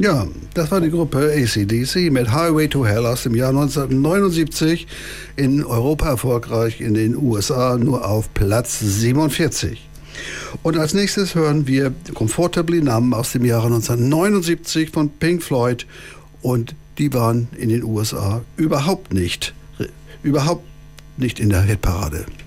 Ja, das war die Gruppe AC/DC mit Highway to Hell aus dem Jahr 1979. In Europa erfolgreich, in den USA nur auf Platz 47. Und als nächstes hören wir Comfortably Numb aus dem Jahre 1979 von Pink Floyd. Und die waren in den USA überhaupt nicht in der Hitparade.